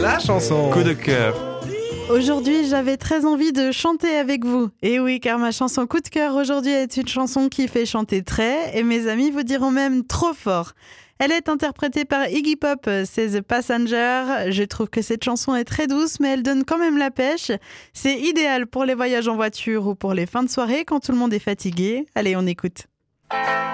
la chanson coup de cœur. Aujourd'hui, j'avais très envie de chanter avec vous. Et oui, car ma chanson coup de cœur aujourd'hui est une chanson qui fait chanter très, et mes amis vous diront même trop fort. Elle est interprétée par Iggy Pop, c'est The Passenger. Je trouve que cette chanson est très douce, mais elle donne quand même la pêche. C'est idéal pour les voyages en voiture ou pour les fins de soirée quand tout le monde est fatigué. Allez, on écoute.